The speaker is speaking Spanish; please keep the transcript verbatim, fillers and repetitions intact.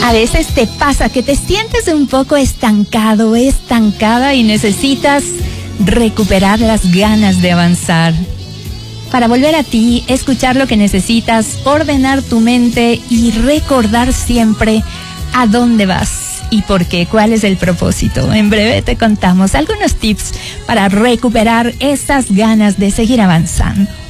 A veces te pasa que te sientes un poco estancado, estancada y necesitas recuperar las ganas de avanzar. Para volver a ti, escuchar lo que necesitas, ordenar tu mente y recordar siempre a dónde vas y por qué, cuál es el propósito. En breve te contamos algunos tips para recuperar esas ganas de seguir avanzando.